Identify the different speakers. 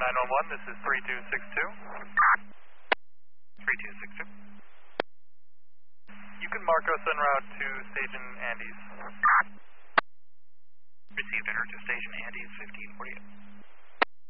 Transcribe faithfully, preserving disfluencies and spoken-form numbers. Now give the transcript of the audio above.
Speaker 1: nine one one, this is three two six two.
Speaker 2: three two six two.
Speaker 1: You can mark us en route to Station Andes.
Speaker 2: Received en route to Station Andes, fifteen forty-eight.